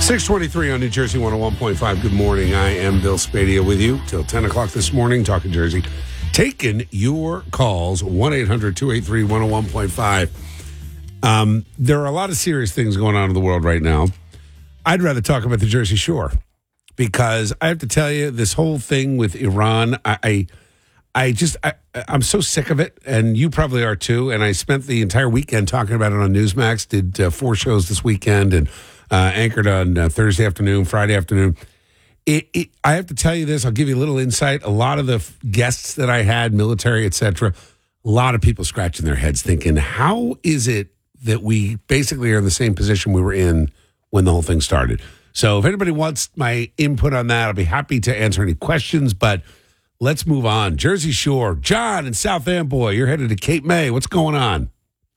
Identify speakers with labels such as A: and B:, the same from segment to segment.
A: 623 on New Jersey 101.5. Good morning. I am Bill Spadia with you till 10 o'clock this morning, talking Jersey. Taking your calls, 1-800-283-101.5. There are a lot of serious things going on in the world right now. I'd rather talk about the Jersey Shore because I have to tell you, this whole thing with Iran, I'm so sick of it, and you probably are too. And I spent the entire weekend talking about it on Newsmax, did 4 shows this weekend, and anchored on Thursday afternoon, Friday afternoon. I have to tell you this. I'll give you a little insight. A lot of the guests that I had, military, etc., a lot of people scratching their heads thinking, how is it that we basically are in the same position we were in when the whole thing started? So if anybody wants my input on that, I'll be happy to answer any questions, but let's move on. Jersey Shore. John in South Amboy, you're headed to Cape May. What's going on?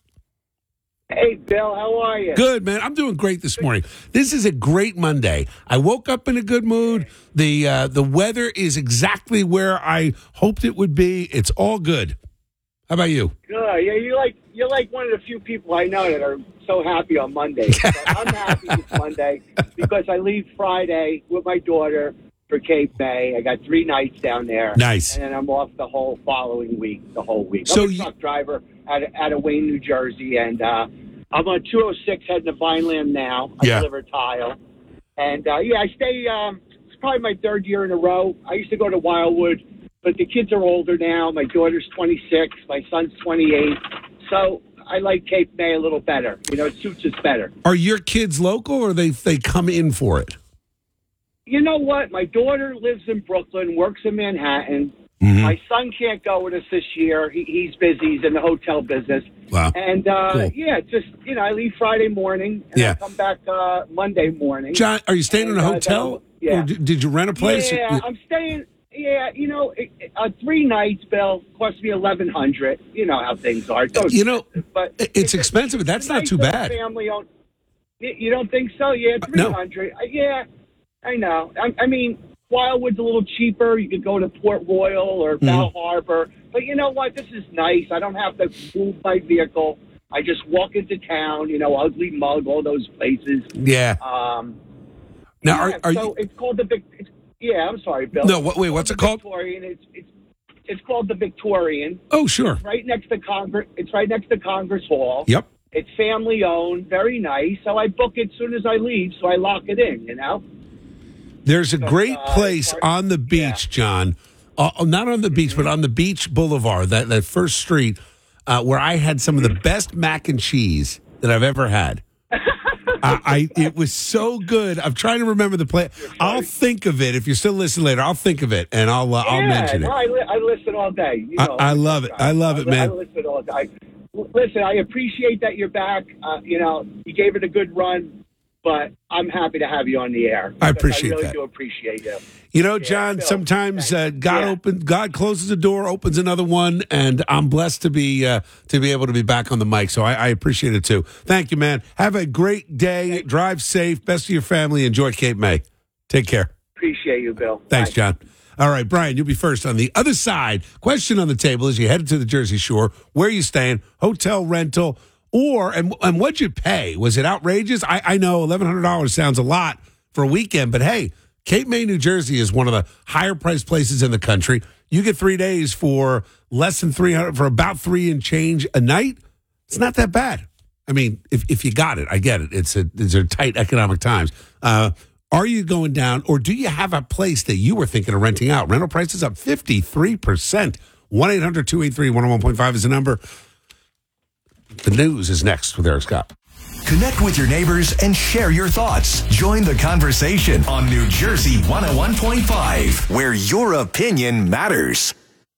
B: Hey, Bill, how are you?
A: Good, man. I'm doing great this morning. This is a great Monday. I woke up in a good mood. The weather is exactly where I hoped it would be. It's all good. How about you?
B: Good. Yeah, you're like one of the few people I know that are so happy on Monday. I'm happy this Monday because I leave Friday with my daughter for Cape May. I got 3 nights down there.
A: Nice.
B: And then I'm off the whole following week, the whole week.
A: So
B: I'm a truck driver out of Wayne, New Jersey, and I'm on 206 heading to Vineland now. I deliver tile. And, I stay, it's probably my 3rd year in a row. I used to go to Wildwood, but the kids are older now. My daughter's 26. My son's 28. So I like Cape May a little better. You know, it suits us better.
A: Are your kids local, or they come in for it?
B: You know what? My daughter lives in Brooklyn, works in Manhattan.
A: Mm-hmm.
B: My son can't go with us this year. He's busy. He's in the hotel business.
A: Wow.
B: And,
A: cool.
B: I leave Friday morning, and I come back Monday morning.
A: John, are you staying in a hotel? Or did you rent a place?
B: Yeah, I'm staying. Yeah, 3 nights, Bill, cost me $1,100. You know how things are.
A: But it's expensive, but that's not too bad.
B: Family owned. You don't think so? Yeah, $300.
A: No.
B: Yeah, I know. I mean, Wildwood's a little cheaper. You could go to Port Royal or Bal Harbor. But you know what? This is nice. I don't have to move my vehicle. I just walk into town, Ugly Mug, all those places.
A: Yeah. Now,
B: it's called the Big... I'm sorry, Bill.
A: No, what's it called?
B: Victorian. It's called the Victorian.
A: Oh, sure.
B: It's right next to Congress. It's right next to Congress Hall.
A: Yep.
B: It's family owned, very nice. So I book it as soon as I leave, so I lock it in.
A: There's a great place on the beach, John. Not on the beach, but on the Beach Boulevard, that first street, where I had some of the best mac and cheese that I've ever had. It was so good. I'm trying to remember the place. I'll think of it. If you're still listening later, I'll think of it, and I'll mention it.
B: I listen all day.
A: I love it. I love it, man.
B: I listen all day. Listen, I appreciate that you're back. You gave it a good run, but I'm happy to have you on the air.
A: I appreciate that.
B: I really do appreciate you.
A: John, sometimes God closes a door, opens another one, and I'm blessed to be able to be back on the mic. So I appreciate it too. Thank you, man. Have a great day. Drive safe. Best of your family. Enjoy Cape May. Take care.
B: Appreciate you, Bill.
A: Thanks,
B: Bye.
A: John. All right, Brian, you'll be first on the other side. Question on the table as you headed to the Jersey Shore. Where are you staying? Hotel rental, and what'd you pay? Was it outrageous? I know $1,100 sounds a lot for a weekend, but hey, Cape May, New Jersey is one of the higher priced places in the country. You get 3 days for less than $300, for about $3 and change a night. It's not that bad. I mean, if you got it, I get it. These are tight economic times. Are you going down, or do you have a place that you were thinking of renting out? Rental prices up 53%. 1-800-283-101.5 is the number. The news is next with Eric Scott.
C: Connect with your neighbors and share your thoughts. Join the conversation on New Jersey 101.5, where your opinion matters.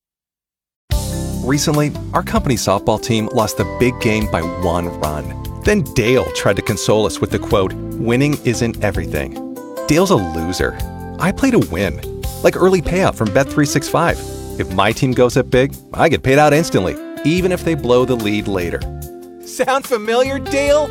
D: Recently, our company softball team lost the big game by 1 run. Then Dale tried to console us with the quote, "Winning isn't everything." Dale's a loser. I play to win. Like early payout from Bet365. If my team goes up big, I get paid out instantly, even if they blow the lead later. Sound familiar, Dale?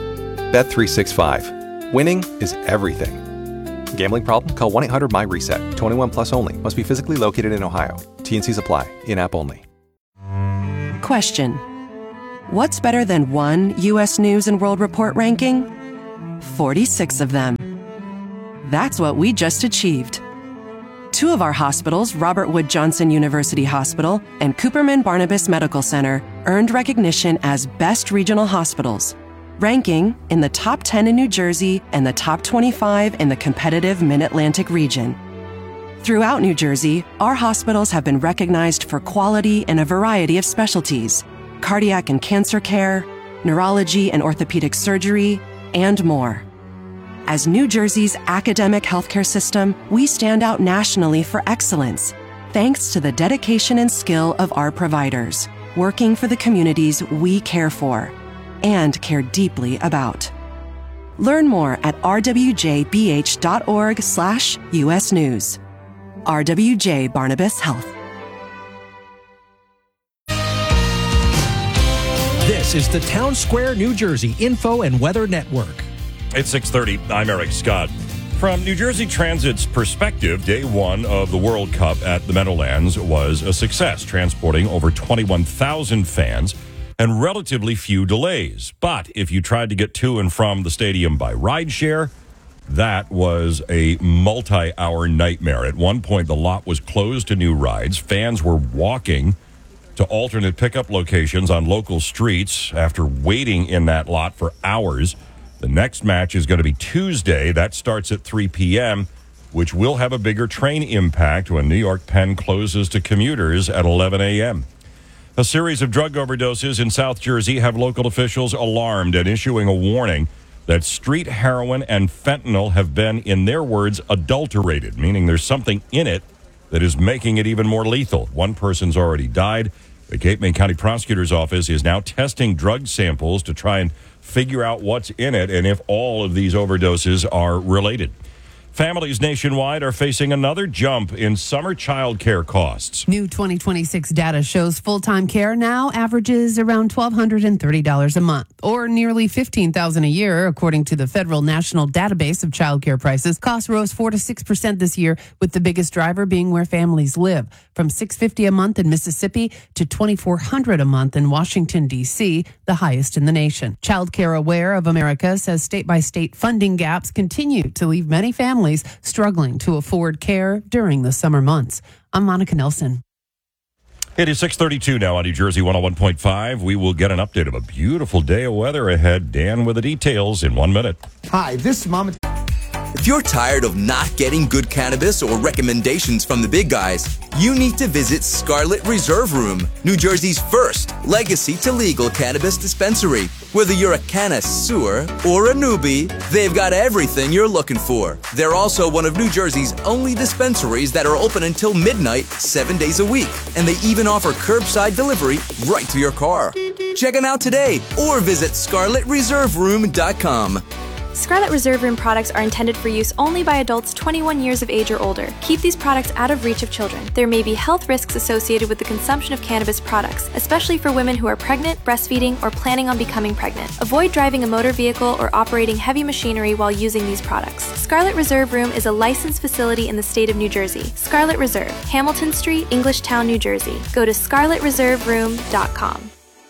D: Bet365. Winning is everything. Gambling problem? Call 1-800-MY-RESET. 21 plus only. Must be physically located in Ohio. T&Cs apply. In-app only.
E: Question. What's better than one U.S. News and World Report ranking? 46 of them. that's what we just achieved. Two of our hospitals, Robert Wood Johnson University Hospital and Cooperman Barnabas Medical Center, earned recognition as Best Regional Hospitals, ranking in the top 10 in New Jersey and the top 25 in the competitive Mid-Atlantic region. Throughout New Jersey, our hospitals have been recognized for quality in a variety of specialties: cardiac and cancer care, neurology and orthopedic surgery, and more. As New Jersey's academic healthcare system, we stand out nationally for excellence, thanks to the dedication and skill of our providers, working for the communities we care for and care deeply about. Learn more at rwjbh.org/US News. RWJ Barnabas Health.
F: This is the Town Square, New Jersey Info and Weather Network.
G: It's 6:30. I'm Eric Scott. From New Jersey Transit's perspective, day one of the World Cup at the Meadowlands was a success, transporting over 21,000 fans and relatively few delays. But if you tried to get to and from the stadium by rideshare, that was a multi-hour nightmare. At one point, the lot was closed to new rides. Fans were walking to alternate pickup locations on local streets after waiting in that lot for hours. The next match is going to be Tuesday. That starts at 3 p.m., which will have a bigger train impact when New York Penn closes to commuters at 11 a.m. A series of drug overdoses in South Jersey have local officials alarmed and issuing a warning that street heroin and fentanyl have been, in their words, adulterated, meaning there's something in it that is making it even more lethal. One person's already died. The Cape May County Prosecutor's Office is now testing drug samples to try and figure out what's in it and if all of these overdoses are related. Families nationwide are facing another jump in summer child care costs.
H: New 2026 data shows full-time care now averages around $1,230 a month, or nearly $15,000 a year, according to the Federal National Database of Child Care Prices. Costs rose 4 to 6% this year, with the biggest driver being where families live, from $650 a month in Mississippi to $2,400 a month in Washington, D.C., the highest in the nation. Child Care Aware of America says state-by-state funding gaps continue to leave many families struggling to afford care during the summer months. I'm Monica Nelson.
G: It is 6:32 now on New Jersey 101.5. We will get an update of a beautiful day of weather ahead. Dan with the details in 1 minute.
I: Hi, this is Mama.
J: If you're tired of not getting good cannabis or recommendations from the big guys, you need to visit Scarlet Reserve Room, New Jersey's first legacy to legal cannabis dispensary. Whether you're a connoisseur or a newbie, they've got everything you're looking for. They're also one of New Jersey's only dispensaries that are open until midnight, 7 days a week. And they even offer curbside delivery right to your car. Check them out today or visit ScarletReserveRoom.com.
K: Scarlet Reserve Room products are intended for use only by adults 21 years of age or older. Keep these products out of reach of children. There may be health risks associated with the consumption of cannabis products, especially for women who are pregnant, breastfeeding, or planning on becoming pregnant. Avoid driving a motor vehicle or operating heavy machinery while using these products. Scarlet Reserve Room is a licensed facility in the state of New Jersey. Scarlet Reserve, Hamilton Street, Englishtown, New Jersey. Go to ScarletReserveRoom.com.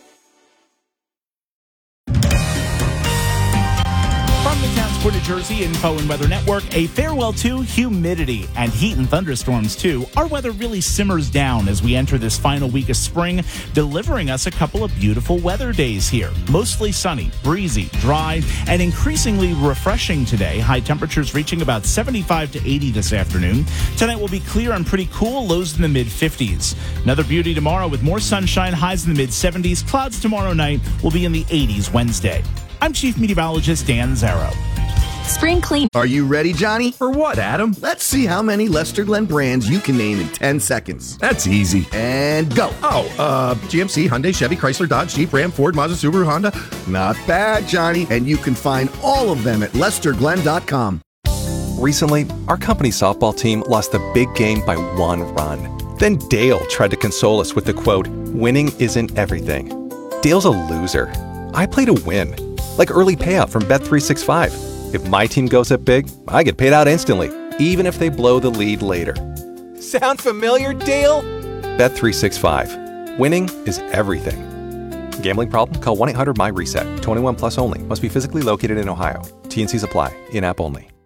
L: From the Town Square, New Jersey Info and Weather Network, a farewell to humidity and heat and thunderstorms, too. Our weather really simmers down as we enter this final week of spring, delivering us a couple of beautiful weather days here. Mostly sunny, breezy, dry, and increasingly refreshing today. High temperatures reaching about 75 to 80 this afternoon. Tonight will be clear and pretty cool, lows in the mid-50s. Another beauty tomorrow with more sunshine, highs in the mid-70s. Clouds tomorrow night will be in the 80s Wednesday. I'm Chief Meteorologist Dan Zarrow.
K: Spring clean.
I: Are you ready, Johnny? For what, Adam? Let's see how many Lester Glenn brands you can name in 10 seconds. That's easy. And go. GMC, Hyundai, Chevy, Chrysler, Dodge, Jeep, Ram, Ford, Mazda, Subaru, Honda. Not bad, Johnny. And you can find all of them at LesterGlenn.com.
D: Recently, our company softball team lost the big game by 1 run. Then Dale tried to console us with the quote, "Winning isn't everything." Dale's a loser. I play to win. Like early payout from Bet365. If my team goes up big, I get paid out instantly, even if they blow the lead later. Sound familiar, Dale? Bet365. Winning is everything. Gambling problem? Call 1-800-MY-RESET. 21 plus only. Must be physically located in Ohio. T&Cs apply. In-app only.